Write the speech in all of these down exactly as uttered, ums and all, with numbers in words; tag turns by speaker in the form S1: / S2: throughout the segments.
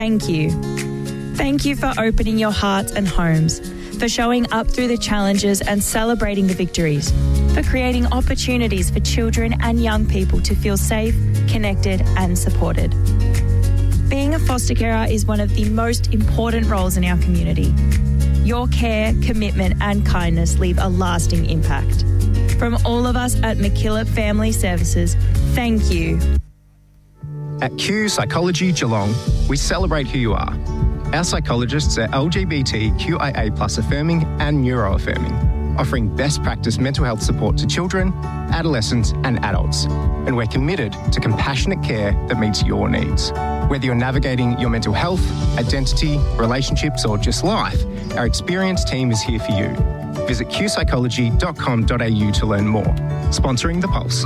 S1: Thank you. Thank you for opening your hearts and homes, for showing up through the challenges and celebrating the victories, for creating opportunities for children and young people to feel safe, connected and supported. Being a foster carer is one of the most important roles in our community. Your care, commitment and kindness leave a lasting impact. From all of us at MacKillop Family Services, thank you.
S2: At Q Psychology Geelong, we celebrate who you are. Our psychologists are L G B T Q I A plus affirming and neuro-affirming, offering best practice mental health support to children, adolescents and adults. And we're committed to compassionate care that meets your needs. Whether you're navigating your mental health, identity, relationships or just life, our experienced team is here for you. Visit q psychology dot com dot a u to learn more. Sponsoring The Pulse.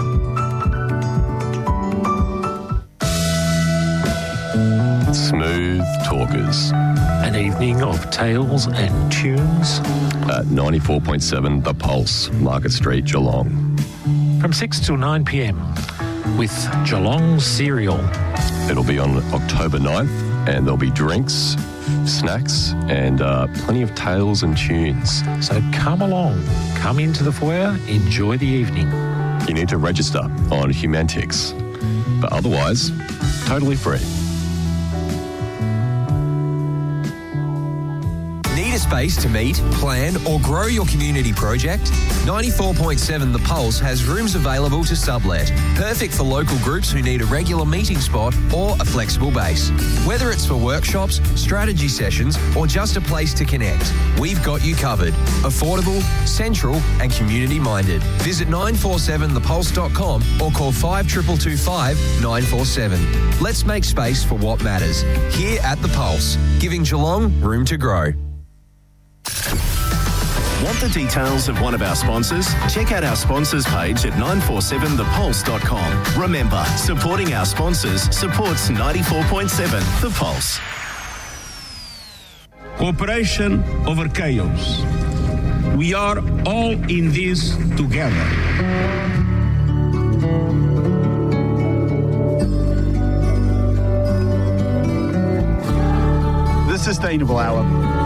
S3: Smooth Talkers.
S4: An evening of tales and tunes.
S3: At ninety-four point seven The Pulse, Market Street, Geelong.
S4: From six till nine p m with Geelong Cereal.
S3: It'll be on October ninth and there'll be drinks, snacks and uh, plenty of tales and tunes.
S4: So come along, come into the foyer, enjoy the evening.
S3: You need to register on Humantix, but otherwise, totally free.
S5: A space to meet, plan or grow your community project? ninety-four point seven The Pulse has rooms available to sublet. Perfect for local groups who need a regular meeting spot or a flexible base. Whether it's for workshops, strategy sessions or just a place to connect, we've got you covered. Affordable, central and community minded. Visit nine four seven the pulse dot com or call five two two two five nine four seven. Let's make space for what matters. Here at The Pulse, giving Geelong room to grow.
S6: Want the details of one of our sponsors? Check out our sponsors page at nine four seven the pulse dot com. Remember, supporting our sponsors supports ninety-four point seven The Pulse.
S7: Cooperation over chaos. We are all in this together.
S8: The Sustainable Hour.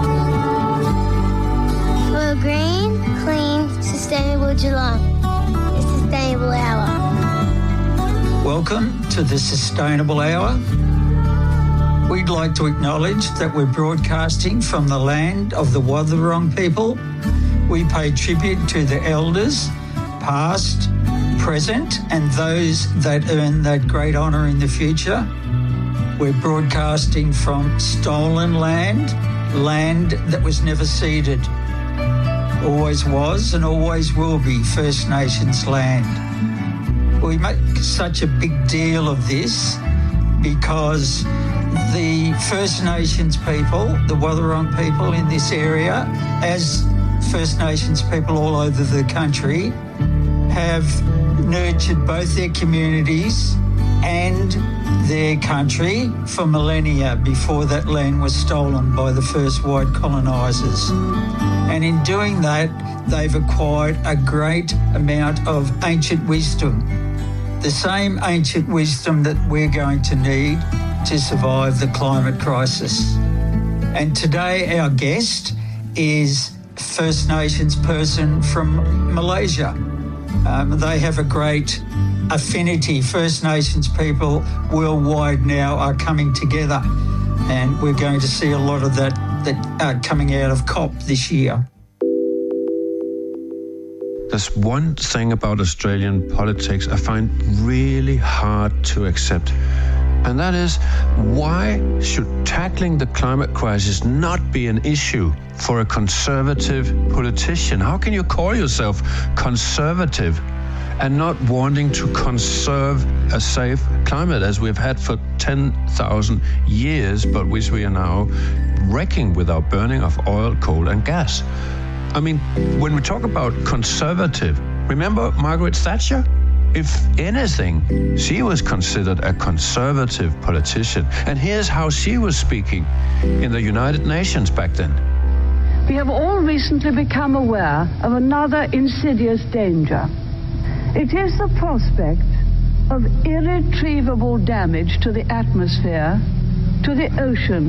S9: For green, clean, sustainable Geelong. The Sustainable Hour.
S10: Welcome to the Sustainable Hour. We'd like to acknowledge that we're broadcasting from the land of the Wathaurong people. We pay tribute to the elders, past, present, and those that earn that great honour in the future. We're broadcasting from stolen land, land that was never ceded. Always was and always will be First Nations land. We make such a big deal of this because the First Nations people, the Wathaurong people in this area, as First Nations people all over the country, have nurtured both their communities and their country for millennia before that land was stolen by the first white colonisers. And in doing that, they've acquired a great amount of ancient wisdom, the same ancient wisdom that we're going to need to survive the climate crisis. And today our guest is First Nations person from Malaysia. Um, they have a great affinity. First Nations people worldwide now are coming together, and we're going to see a lot of that that are coming out of COP this year.
S11: There's one thing about Australian politics I find really hard to accept, and that is, why should tackling the climate crisis not be an issue for a conservative politician? How can you call yourself conservative and not wanting to conserve a safe climate as we've had for ten thousand years, but which we are now wrecking with our burning of oil, coal and gas? I mean, when we talk about conservative, remember Margaret Thatcher? If anything, she was considered a conservative politician. And here's how she was speaking in the United Nations back then.
S12: We have all recently become aware of another insidious danger. It is the prospect of irretrievable damage to the atmosphere to the ocean.